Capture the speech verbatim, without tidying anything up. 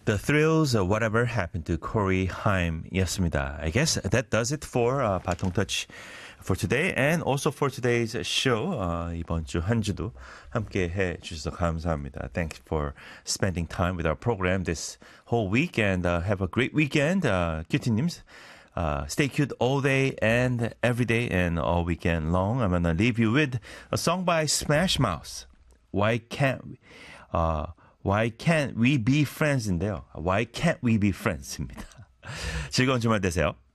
The Thrills, uh, Whatever Happened to Corey Haim이었습니다. I guess that does it for uh, 바통 터치 for today and also for today's show. Uh, 이번 주 한 주도 함께 해 주셔서 감사합니다. Thanks for spending time with our program this whole week and uh, have a great weekend. Uh, 큐티님스, uh, stay cute all day and every day and all weekend long. I'm gonna leave you with a song by Smash Mouth. Why can't we? Uh, Why can't we be friends인데요. Why can't we be friends입니다. 즐거운 주말 되세요.